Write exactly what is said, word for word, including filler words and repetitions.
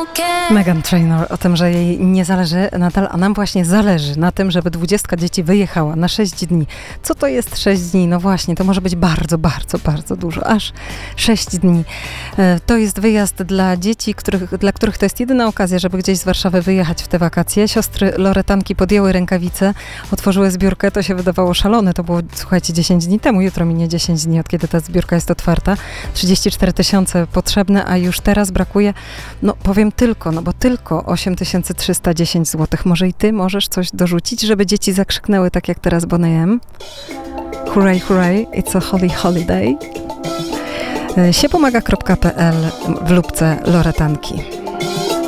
Meghan Trainor o tym, że jej nie zależy nadal, a nam właśnie zależy na tym, żeby dwudziestka dzieci wyjechała na sześć dni. Co to jest sześć dni? No właśnie, to może być bardzo, bardzo, bardzo dużo. Aż sześć dni. To jest wyjazd dla dzieci, których, dla których to jest jedyna okazja, żeby gdzieś z Warszawy wyjechać w te wakacje. Siostry Loretanki podjęły rękawice, otworzyły zbiórkę. To się wydawało szalone. To było, słuchajcie, dziesięć dni temu. Jutro minie dziesięć dni, od kiedy ta zbiórka jest otwarta. trzydzieści cztery tysiące potrzebne, a już teraz brakuje, no powiem tylko, no bo tylko osiem tysięcy trzysta dziesięć złotych. Może i ty możesz coś dorzucić, żeby dzieci zakrzyknęły tak jak teraz Bonnie M. Hooray, hooray, it's a holy holiday. siepomaga kropka pe el w lubce Loretanki.